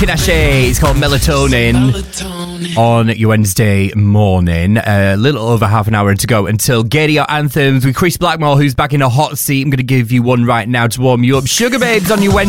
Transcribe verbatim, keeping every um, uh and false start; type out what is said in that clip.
Tinashe, it's called Melatonin, Melatonin on your Wednesday morning. A uh, little over half an hour to go until Get Your Anthems with Chris Blackmore, who's back in a hot seat. I'm going to give you one right now to warm you up. Sugar Babes on your Wednesday.